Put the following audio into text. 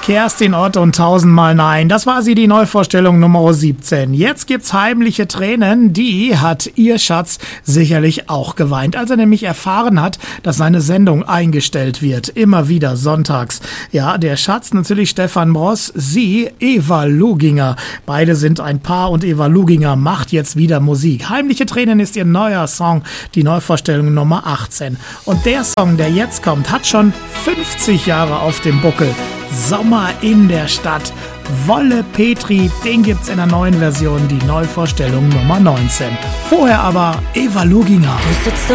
Kerstin Ott und 1000-mal Nein. Das war sie, die Neuvorstellung Nummer 17. Jetzt gibt's heimliche Tränen. Die hat ihr Schatz sicherlich auch geweint, als er nämlich erfahren hat, dass seine Sendung eingestellt wird. Immer wieder sonntags. Ja, der Schatz natürlich Stefan Bross, sie Eva Luginger. Beide sind ein Paar und Eva Luginger macht jetzt wieder Musik. Heimliche Tränen ist ihr neuer Song, die Neuvorstellung Nummer 18. Und der Song, der jetzt kommt, hat schon 50 Jahre auf dem Buckel. Sommer in der Stadt. Wolle Petri, den gibt's in der neuen Version, die Neuvorstellung Nummer 19. Vorher aber Eva Luginger. Du sitzt